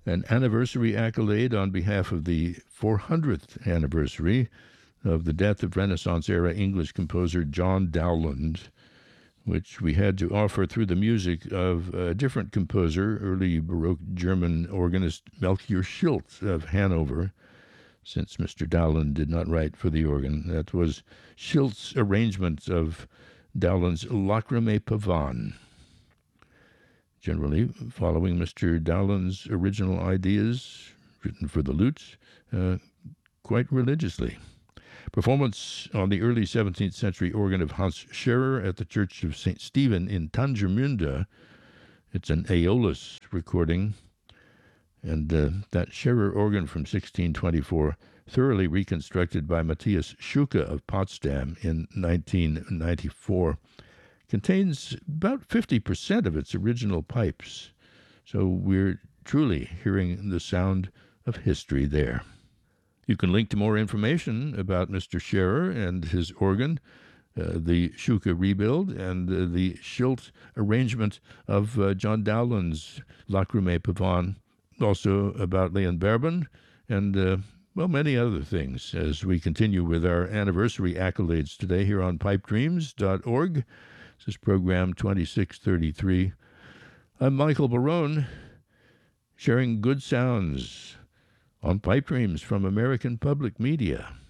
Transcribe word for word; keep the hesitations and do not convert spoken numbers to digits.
An anniversary accolade on behalf of the four hundredth anniversary of the death of Renaissance-era English composer John Dowland, which we had to offer through the music of a different composer, early Baroque German organist Melchior Schiltz of Hanover, since Mister Dowland did not write for the organ. That was Schiltz's arrangement of Dowland's Lacrimae Pavane, generally following Mister Dowland's original ideas, written for the lutes, uh, quite religiously. Performance on the early seventeenth century organ of Hans Scherer at the Church of Saint Stephen in Tangermünde. It's an Aeolus recording, and uh, that Scherer organ from sixteen twenty-four, thoroughly reconstructed by Matthias Schucke of Potsdam in nineteen ninety-four, contains about fifty percent of its original pipes, so we're truly hearing the sound of history there. You can link to more information about Mister Scherer and his organ, uh, the Schucke rebuild, and uh, the Schiltz arrangement of uh, John Dowland's Lacrimae Pavane, also about Leon Berben, and, uh, well, many other things as we continue with our anniversary accolades today here on pipe dreams dot org. This is program twenty-six thirty-three. I'm Michael Barone, sharing good sounds on Pipe Dreams from American Public Media.